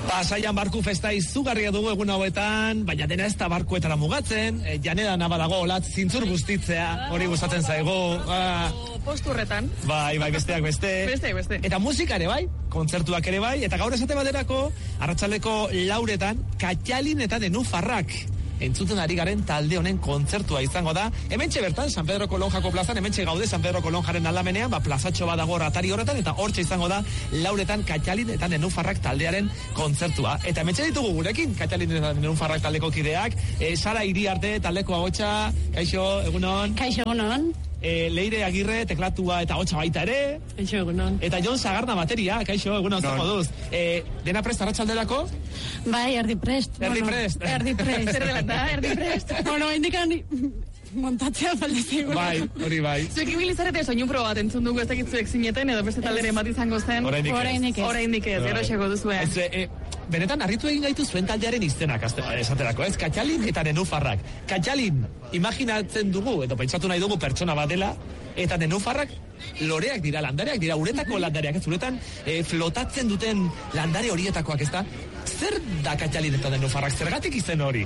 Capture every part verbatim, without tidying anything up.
Pasaian barku festa izugarria dugu egun hauetan, baina dena ez da barkuetara mugatzen, e, janeda naba dago, olat zintzur guztitzea, hori gustatzen zaigu. Ah. Posturretan. Bai, bai, besteak beste. Beste, beste. Eta musika ere bai, kontzertuak ere bai, eta gaur esate baterako, arratsaldeko lauretan, Katxalin eta Nenufarrak entzuten ari garen talde honen kontzertua izango da. Hementxe bertan, San Pedro Kolonjako plazan, hementxe gaude San Pedro Kolonjaren aldamenean, ba, plazatxo bat dago atari horretan, eta hortxe izango da lauretan Katxalin eta Nenufarrak taldearen kontzertua. Eta hementxe ditugu gurekin, Katxalin eta Nenufarrak taldeko kideak, e, Sara Iriarte taldeko ahotsa, kaixo, egunon. Kaixo, egunon. E, Leire Agirre teklatua eta ahotsa baita ere. Kaixo, egunon. Eta Jon Sagarna bateria, kaixo, egunon, zer moduz. E, dena prest arratsalderako? Bai, erdi prest. Erdi bueno, prest. Erdi prest. Zer dela da, erdi prest. Bueno, indikan montatzea faldazik. Bai, hori bai. Zuek ibilizarete soinu proba bat entzun dugu ez dakit zuek zineten, edo beste taldere bat izango zen. Oraindik ez. Oraindik ez, gero xeko duzue. Ez, e, benetan harritu egin gaitu zuen taldearen izenak, esaterako, ez? Katxalin eta Nenufarrak. Katxalin, imaginatzen dugu, edo pentsatu nahi dugu pertsona bat dela, eta Nenufarrak loreak dira, landareak dira, uretako landareak, ez uretan e, flotatzen duten landare horietakoak, ez da? Zer da Katxalin eta Nenufarrak, zergatik izen hori?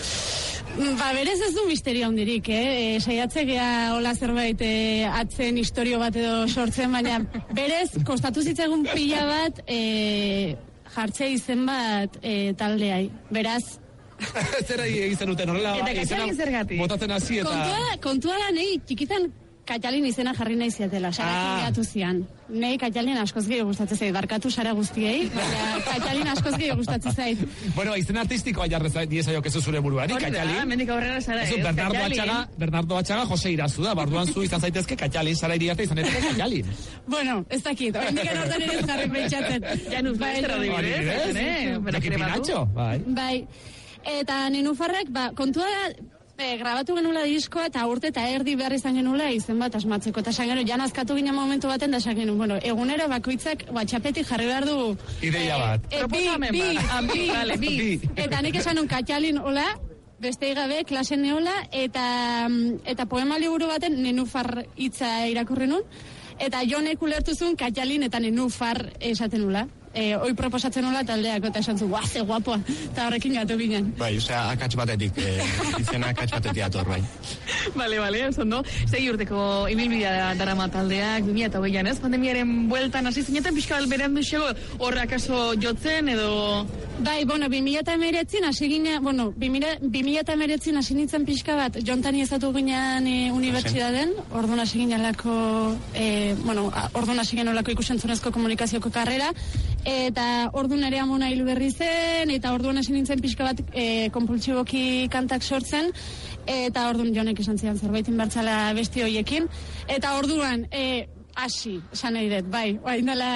Ba, berez ez du misterio handirik, eh? E, saiatzea hola zerbait e, atzen historio bat edo sortzen, baina berez kostatu zitzagun pila bat e, jartzea izen bat e, taldeai. Beraz, zer egiten duten horrela? Eta Katxalin zergatik? Botatzen hasi eta... Kontua, kontua da nahi, txikitan Katxalin izena jarri nahi ziatela, Sara ah. zian. Nei Katxalin askoz gehiago gustatzen zait, barkatu Sara guztiei, baina Katxalin askoz gehiago gustatzen zait. Bueno, izen artistikoa jarrez diezaiok ez zure buruari, Katxalin. Hori da, mendik aurrera Sara ez, Bernardo Atxaga, Bernardo Atxaga, Jose Irazu da, barduan zu izan zaitezke Katxalin, Sara Iriarte izan eteko Katxalin. Bueno, ez dakit, hori indikan hortan ere ez jarri pentsatzen. Januz, beste radibidez, Jaki Pinatxo, bai. Bai, eta Nenufarrak, ba, kontua da, E, grabatu genula diskoa eta urte eta erdi behar izan genula izen bat asmatzeko. Eta esan genuen, jan azkatu ginen momentu baten da esan genuen, bueno, egunero bakoitzak WhatsAppetik jarri behar du... Ideia bat. E, e, bi, bi, bi, vale, bi. Eta nik esan nun Katxalin hola, beste gabe, klasen neola, eta, eta poema liburu baten Nenufar hitza irakurri nun, eta jonek ulertu zuen Katxalin eta Nenufar esaten nula. E, oi proposatzen nola taldeak, eta esan zu, guaz, ze guapoa, eta horrekin gatu ginen. Bai, osea, akats batetik, e, izena akats batetik ator, bai. Bale, bale, ez ondo. Sei urteko ibilbidea darama taldeak, bi mila hogeian, ez? Pandemiaren bueltan hasi zineten, pixka berean duxego, horra akaso jotzen, edo... Bai, bueno, bi mila hemeretzin hasi ginen, bueno, bi mila hemeretzin hasi nintzen pixka bat, jontani ezatu ginen e, unibertsitaten, orduan hasi ginen lako, e, bueno, orduan hasi ginen lako ikusentzunezko komunikazioko karrera, eta orduan ere amona hilu berri zen, eta orduan hasi nintzen pixka bat e, konpultsiboki kantak sortzen, eta orduan jonek esan zidan zerbaitin bertzala besti hoiekin, eta orduan e, hasi, esan nahi dut, bai, bai, dela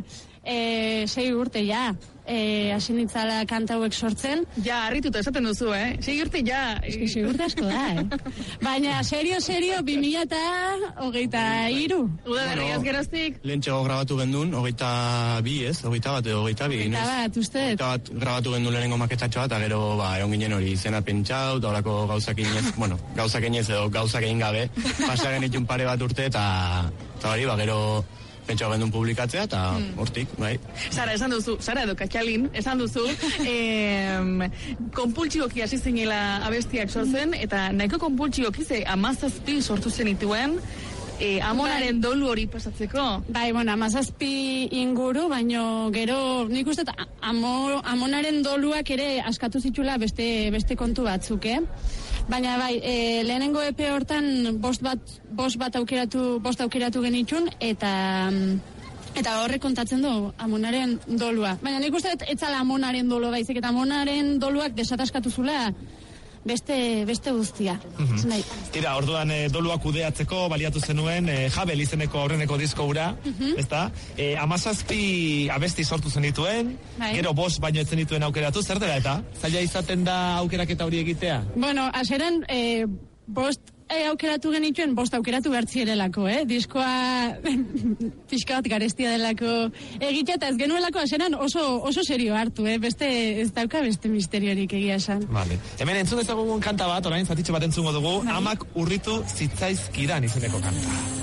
e, sei urte, ja, e, hasi nintzala kanta hauek sortzen. Ja, harrituta esaten duzu, eh? Sei urte, ja. Eski, sei urte asko da, eh? Baina, serio, serio, bi mila eta hogeita iru. Uda derriaz geroztik? Lehentxego grabatu gendun, hogeita bi, ez? Hogeita bat edo hogeita bi, hogeita bat, uste? Hogeita bat grabatu gendun lehenengo maketatxo bat, eta gero, ba, egon ginen hori izena pentsau, eta horako gauzak inez, bueno, gauzak inez edo gauzak egin gabe, pasagen itun pare bat urte, eta, eta hori, ba, gero... Pentsau gendun publikatzea, eta hortik, bai. Sara, esan duzu, Sara edo Katxalin, esan duzu, eh, konpultsioki hasi zinela abestiak sortzen, eta nahiko konpultsioki ze amazazpi sortu zenituen, eh, amonaren dolu hori pasatzeko. Bai, bueno, amazazpi inguru, baino gero, nik uste, amo, amonaren doluak ere askatu zitula beste, beste kontu batzuk, eh? Baina bai, e, lehenengo epe hortan bost bat, bost bat aukeratu, bost aukeratu genitxun, eta eta horrek kontatzen du amonaren dolua. Baina nik uste etzala amonaren dolu baizik, eta amonaren doluak desataskatu zula beste, beste guztia. Mm-hmm. Tira, orduan e, doluak kudeatzeko baliatu zenuen e, Jabel izeneko aurreneko disko ura, mm-hmm. ezta? E, amazazpi abesti sortu zenituen, bai. Gero bost baino etzen dituen aukeratu, zer dela eta? Zaila izaten da aukeraketa hori egitea? Bueno, aseran, e, bost e, aukeratu genituen, bost aukeratu bertzierelako, eh? Diskoa pixka bat garestia delako egitea, eta ez genuelako aseran oso, oso serio hartu, eh? Beste, ez dauka beste misteriorik egia esan. Vale. Hemen entzun ezagugun kanta bat, orain zatitxo bat entzungo dugu, bai. Amak urritu zitzaizkidan izeneko kanta.